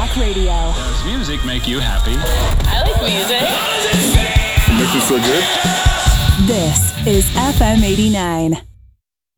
Talk Radio. Does music make you happy? I like music. Make you feel good? This is FM 89.